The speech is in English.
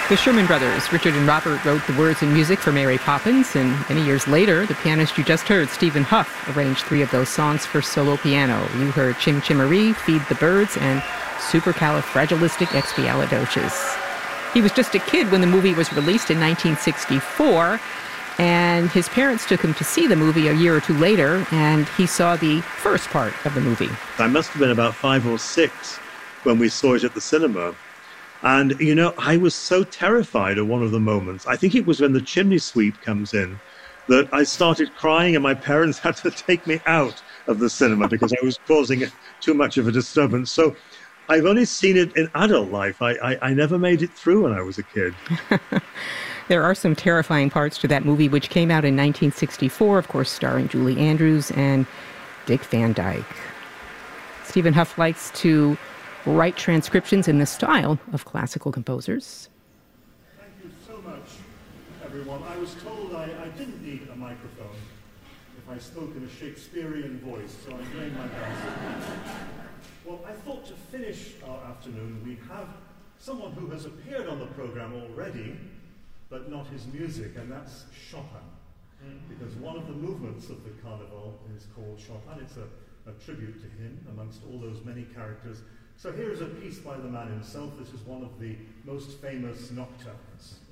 The Sherman Brothers, Richard and Robert, wrote the words and music for Mary Poppins, and many years later, the pianist you just heard, Stephen Huff, arranged 3 of those songs for solo piano. You heard Chim Chimaree, Feed the Birds, and Supercalifragilisticexpialidocious. He was just a kid when the movie was released in 1964, and his parents took him to see the movie a year or 2 later, and he saw the first part of the movie. I must have been about 5 or 6 when we saw it at the cinema. And, you know, I was so terrified at one of the moments, I think it was when the chimney sweep comes in, that I started crying and my parents had to take me out of the cinema because I was causing too much of a disturbance. So I've only seen it in adult life. I never made it through when I was a kid. There are some terrifying parts to that movie, which came out in 1964, of course, starring Julie Andrews and Dick Van Dyke. Stephen Huff likes to write transcriptions in the style of classical composers. Thank you so much, everyone. I was told I didn't need a microphone if I spoke in a Shakespearean voice, so I'm doing my best. Well, I thought to finish our afternoon, we have someone who has appeared on the program already, but not his music, and that's Chopin. Because one of the movements of the Carnival is called Chopin. It's a tribute to him amongst all those many characters. So here is a piece by the man himself. This is one of the most famous nocturnes.